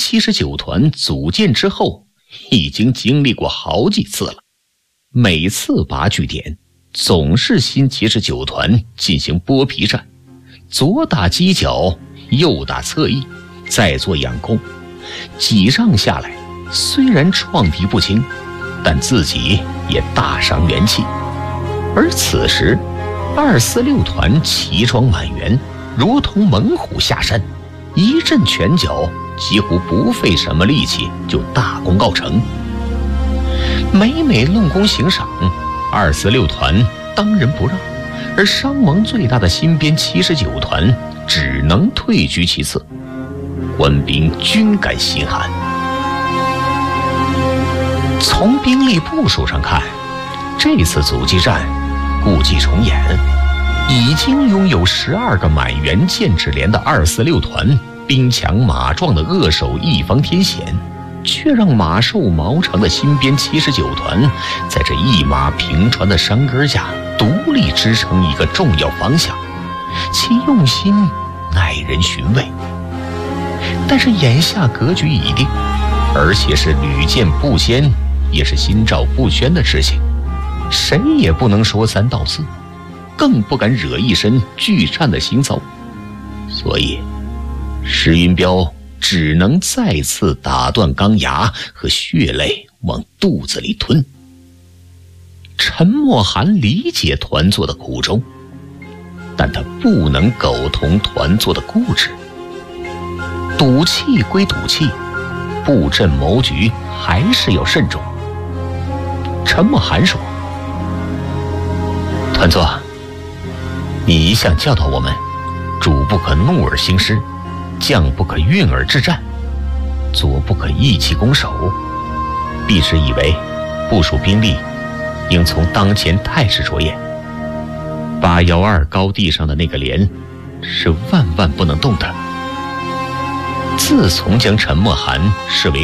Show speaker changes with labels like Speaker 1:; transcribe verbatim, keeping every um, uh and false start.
Speaker 1: 七十九团组建之后，已经经历过好几次了。每次拔据点，总是新七十九团进行剥皮战，左打犄角，右打侧翼，再做佯攻。几仗下来，虽然创敌不轻，但自己也大伤元气。而此时二四六团齐装满员，如同猛虎下山，一阵拳脚几乎不费什么力气就大功告成。每每论功行赏，二四六团当仁不让，而伤亡最大的新编七十九团只能退居其次，官兵均感心寒。从兵力部署上看，这次阻击战故伎重演，已经拥有十二个满员建制连的二四六团兵强马壮的扼守一方天险，却让马瘦毛长的新编七十九团在这一马平川的山根下独立支撑一个重要方向，其用心耐人寻味。但是眼下格局已定，而且是屡见不鲜，也是心照不宣的事情，谁也不能说三道四，更不敢惹一身拒战的腥臊。所以石云彪只能再次打断钢牙和血泪往肚子里吞。陈默涵理解团座的苦衷，但他不能苟同团座的固执。赌气归赌气，布阵谋局还是要慎重。陈默涵说：团座，你一向教导我们，主不可怒而兴师，将不可运而制战，左不可意气攻守，必是以为部署兵力应从当前态势着眼。八幺二高地上的那个连是万万不能动的。自从将陈默涵视为